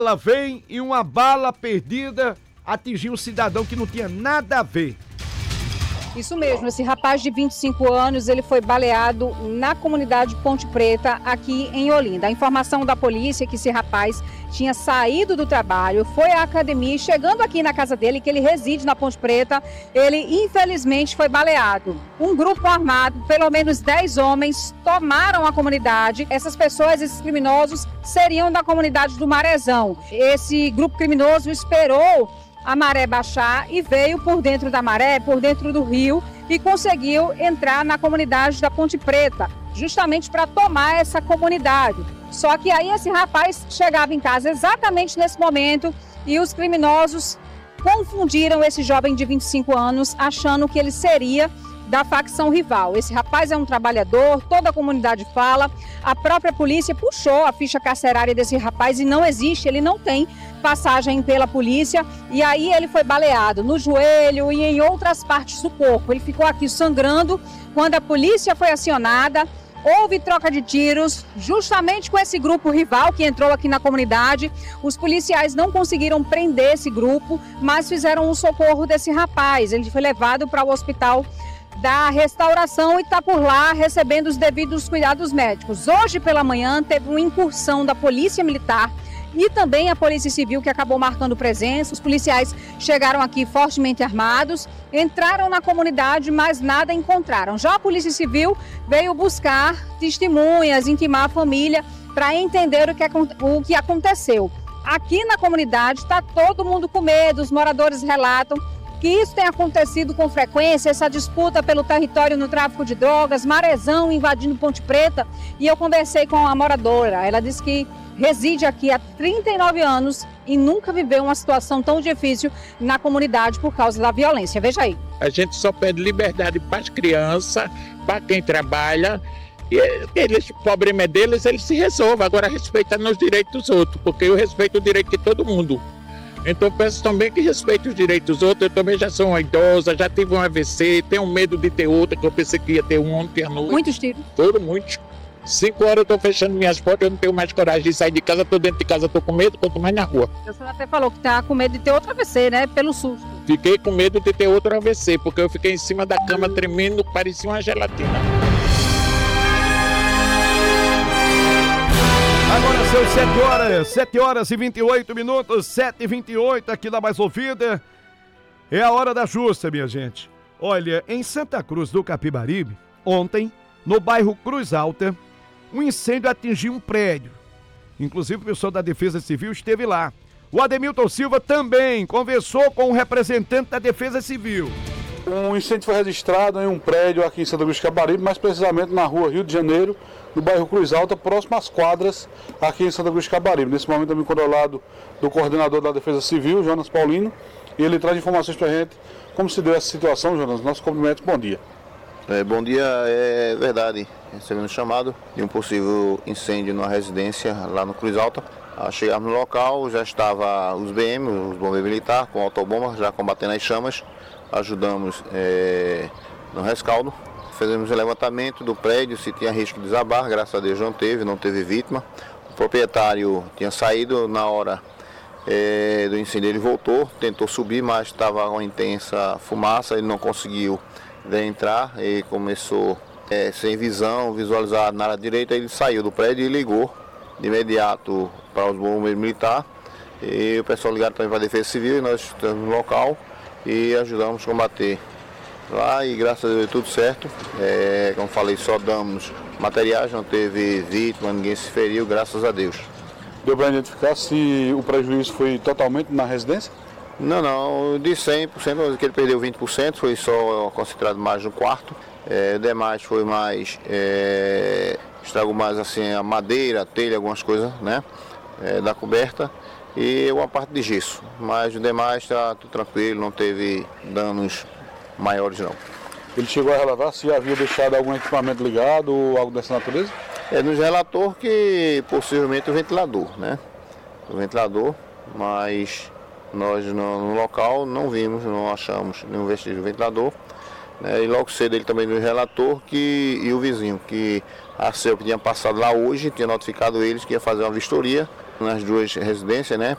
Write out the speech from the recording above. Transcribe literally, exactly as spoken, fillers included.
Ela vem e uma bala perdida atingiu um cidadão que não tinha nada a ver. Isso mesmo, esse rapaz de vinte e cinco anos, ele foi baleado na comunidade Ponte Preta, aqui em Olinda. A informação da polícia é que esse rapaz tinha saído do trabalho, foi à academia e chegando aqui na casa dele, que ele reside na Ponte Preta, ele infelizmente foi baleado. Um grupo armado, pelo menos dez homens, tomaram a comunidade. Essas pessoas, esses criminosos, seriam da comunidade do Marezão. Esse grupo criminoso esperou a maré baixar e veio por dentro da maré, por dentro do rio e conseguiu entrar na comunidade da Ponte Preta, justamente para tomar essa comunidade. Só que aí esse rapaz chegava em casa exatamente nesse momento e os criminosos confundiram esse jovem de vinte e cinco anos, achando que ele seria da facção rival. Esse rapaz é um trabalhador, toda a comunidade fala, a própria polícia puxou a ficha carcerária desse rapaz e não existe, ele não tem passagem pela polícia, e aí ele foi baleado no joelho e em outras partes do corpo. Ele ficou aqui sangrando. Quando a polícia foi acionada, houve troca de tiros, justamente com esse grupo rival que entrou aqui na comunidade. Os policiais não conseguiram prender esse grupo, mas fizeram um socorro desse rapaz. Ele foi levado para o hospital da Restauração e está por lá recebendo os devidos cuidados médicos. Hoje pela manhã teve uma incursão da Polícia Militar e também a Polícia Civil, que acabou marcando presença. Os policiais chegaram aqui fortemente armados, entraram na comunidade, mas nada encontraram. Já a Polícia Civil veio buscar testemunhas, intimar a família para entender o que, o que aconteceu. Aqui na comunidade está todo mundo com medo, os moradores relatam que isso tem acontecido com frequência, essa disputa pelo território no tráfico de drogas, Marezão invadindo Ponte Preta, e eu conversei com a moradora. Ela disse que reside aqui há trinta e nove anos e nunca viveu uma situação tão difícil na comunidade por causa da violência. Veja aí. A gente só pede liberdade para as crianças, para quem trabalha, e eles, o problema é deles, eles se resolvam. Agora respeitando os direitos dos outros, porque eu respeito o direito de todo mundo. Então peço também que respeite os direitos dos outros. Eu também já sou uma idosa, já tive um A V C, tenho medo de ter outra, que eu pensei que ia ter um ontem à noite. Muitos tiros? Todo, muitos. Cinco horas eu estou fechando minhas portas, eu não tenho mais coragem de sair de casa, estou dentro de casa, estou com medo, quanto mais na rua. O senhor até falou que está com medo de ter outro A V C, né? Pelo susto. Fiquei com medo de ter outro A V C, porque eu fiquei em cima da cama tremendo, parecia uma gelatina. Agora são sete horas, sete horas e vinte e oito minutos, sete e vinte e oito aqui na Mais Ouvida. É a hora da justa, minha gente. Olha, em Santa Cruz do Capibaribe, ontem, no bairro Cruz Alta, um incêndio atingiu um prédio. Inclusive o pessoal da Defesa Civil esteve lá. O Ademilton Silva também conversou com o representante da Defesa Civil. Um incêndio foi registrado em um prédio aqui em Santa Cruz do Capibaribe, mais precisamente na rua Rio de Janeiro, no bairro Cruz Alta, próximo às quadras aqui em Santa Cruz do Capibaribe. Nesse momento também controlado do coordenador da Defesa Civil, Jonas Paulino, e ele traz informações para a gente como se deu essa situação. Jonas, nosso cumprimento, bom dia. É, bom dia, é verdade, recebemos chamado de um possível incêndio numa residência lá no Cruz Alta. Ao chegarmos no local, já estava os B M, os bombeiros militares, com autobomba, já combatendo as chamas. Ajudamos é, no rescaldo, fizemos o levantamento do prédio, se tinha risco de desabar, graças a Deus não teve, não teve vítima. O proprietário tinha saído na hora é, do incêndio, ele voltou, tentou subir, mas estava uma intensa fumaça, ele não conseguiu entrar e começou é, sem visão, visualizar na área direita, ele saiu do prédio e ligou de imediato para os bombeiros militares, e o pessoal ligado também para a Defesa Civil, e nós estamos no local e ajudamos a combater lá, e graças a Deus tudo certo. É, como falei, só damos materiais, não teve vítima, ninguém se feriu, graças a Deus. Deu para identificar se o prejuízo foi totalmente na residência? Não, não, de cem por cento, que ele perdeu vinte por cento, foi só concentrado mais no quarto. É, demais foi mais, é, estragou mais assim a madeira, a telha, algumas coisas, né, é, da coberta. E uma parte de gesso, mas o demais está tudo tranquilo, não teve danos maiores não. Ele chegou a relatar se havia deixado algum equipamento ligado ou algo dessa natureza? É, nos relatou que possivelmente o ventilador, né? O ventilador, mas nós no, no local não vimos, não achamos nenhum vestígio do ventilador. Né? E logo cedo ele também nos relatou que, e o vizinho, que a C E L P tinha passado lá hoje, tinha notificado eles que ia fazer uma vistoria nas duas residências, né,